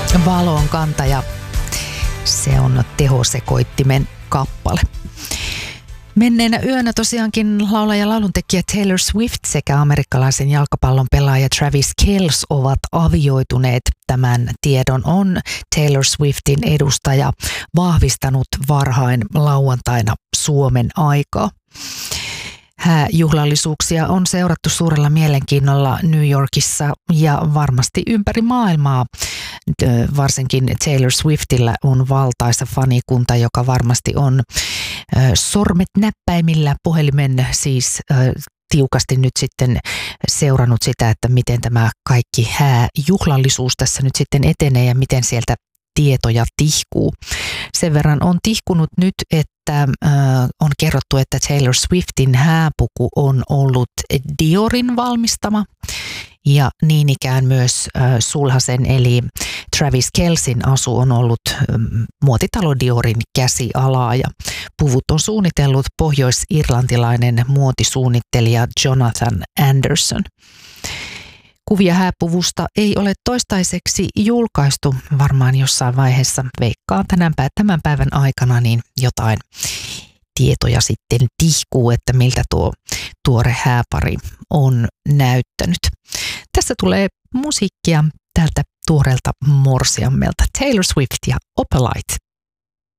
Valon kantaja. Se on tehosekoittimen kappale. Menneenä yönä tosiaankin laulaja ja lauluntekijä Taylor Swift sekä amerikkalaisen jalkapallon pelaaja Travis Kelce ovat avioituneet. Tämän tiedon on Taylor Swiftin edustaja vahvistanut varhain lauantaina Suomen aikaa. Hääjuhlallisuuksia on seurattu suurella mielenkiinnolla New Yorkissa ja varmasti ympäri maailmaa. Varsinkin Taylor Swiftillä on valtaisa fanikunta, joka varmasti on sormet näppäimillä puhelimen siis tiukasti nyt sitten seurannut sitä, että miten tämä kaikki hääjuhlallisuus tässä nyt sitten etenee ja miten sieltä tietoja tihkuu. Sen verran on tihkunut nyt, että on kerrottu, että Taylor Swiftin hääpuku on ollut Diorin valmistama ja niin ikään myös sulhasen eli Travis Kelcen asu on ollut muotitalo Diorin käsialaa ja puvut on suunnitellut pohjois-irlantilainen muotisuunnittelija Jonathan Anderson. Kuvia hääpuvusta ei ole toistaiseksi julkaistu, varmaan jossain vaiheessa veikkaan tämän päivän aikana, niin jotain tietoja sitten tihkuu, että miltä tuo tuore hääpari on näyttänyt. Tässä tulee musiikkia tältä tuoreelta morsiammelta Taylor Swift ja Opalite.